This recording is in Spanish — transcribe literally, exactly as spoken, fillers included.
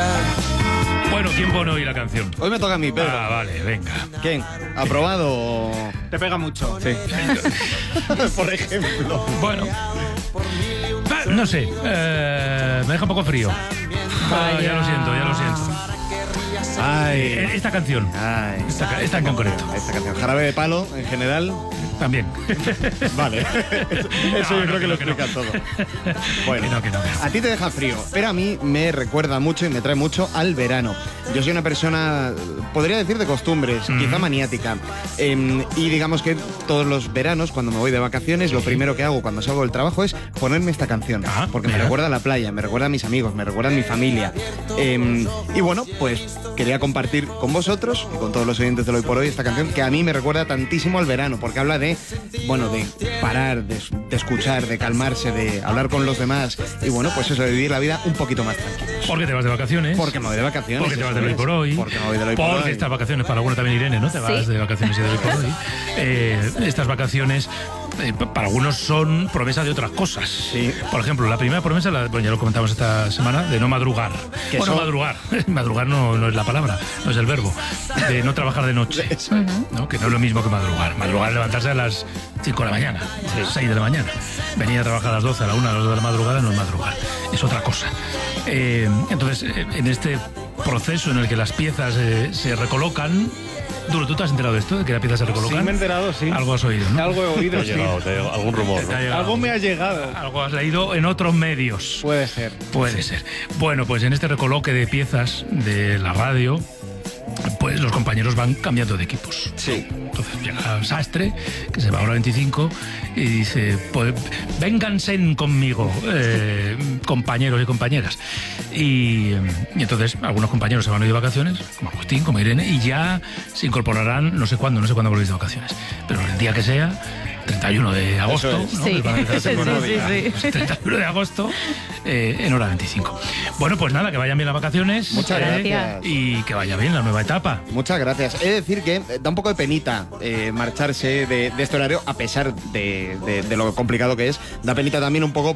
Bueno, ¿quién pone hoy la canción? Hoy me toca a mí, Pedro. Ah, vale, venga. ¿Quién? ¿Aprobado o...? Te pega mucho. Sí. Por ejemplo. Bueno. Ah, no sé. Eh, me deja un poco frío. Ah, ya lo siento, ya lo siento. Ay. Eh, Esta canción. Ay. Esta, ca- esta en concreto. Esta canción. Jarabe de Palo, en general. También. Vale. Eso No, yo no, creo que lo que no, explica que todo. Que Bueno, no, que no, que no. a ti te deja frío, pero a mí me recuerda mucho y me trae mucho al verano. Yo soy una persona, podría decir de costumbres, Mm. quizá maniática. Eh, y digamos que todos los veranos, cuando me voy de vacaciones, lo primero que hago cuando salgo del trabajo es ponerme esta canción. Ah, porque me mira. recuerda a la playa, me recuerda a mis amigos, me recuerda a mi familia. Eh, y bueno, pues quería compartir con vosotros y con todos los oyentes de Hoy por Hoy esta canción que a mí me recuerda tantísimo al verano, porque habla de, bueno, de parar, de, de escuchar, de calmarse, de hablar con los demás y bueno, pues eso, de vivir la vida un poquito más tranquila. Porque te vas de vacaciones. Porque me voy de vacaciones. Porque te vas eso de Hoy es. por Hoy. Porque me voy de Hoy por Porque Hoy. estas vacaciones, para algunos también Irene, ¿no? Te vas Sí. de vacaciones y de Hoy por Hoy. Eh, estas vacaciones, eh, para algunos son promesa de otras cosas. Sí. Por ejemplo, la primera promesa, la, bueno, ya lo comentamos esta semana, de no madrugar. Que Bueno, eso- madrugar. Madrugar no, no es la palabra, no es el verbo. De no trabajar de noche. Eso es. ¿No? Que no es lo mismo que madrugar. Madrugar es levantarse a las cinco de la mañana, a las seis de la mañana. Venir a trabajar a las doce, a la una, a las dos de la madrugada no es madrugar, es otra cosa. Eh, entonces, eh, en este proceso en el que las piezas eh, se recolocan... Duro, ¿tú te has enterado de esto? ¿De que las piezas se recolocan? Sí, me he enterado, sí. Algo has oído, ¿no? Algo he oído, Te ha sí. llegado, te ha llegado algún rumor, Te ha ¿no? llegado. Algo me ha llegado. Algo has leído en otros medios. Puede ser. Puede ser. Bueno, pues en este recoloque de piezas de la radio, pues los compañeros van cambiando de equipos. Sí. Entonces llega Sastre, que se va a hora veinticinco, y dice, pues vénganse conmigo, eh, compañeros y compañeras. Y, y entonces algunos compañeros se van a ir de vacaciones, como Agustín, como Irene, y ya se incorporarán, no sé cuándo, no sé cuándo volvéis de vacaciones, pero el día que sea, treinta y uno de agosto, Eso es. ¿no? Sí. Que van a empezar a ser Sí, buenos sí, días. sí. Pues treinta y uno de agosto, eh, en hora veinticinco. Bueno, pues nada, que vayan bien las vacaciones. Muchas eh, gracias. Y que vaya bien la nueva etapa. Muchas gracias. He de decir que eh, da un poco de penita eh, marcharse de, de este horario, a pesar de, de- de lo complicado que es. Da penita también un poco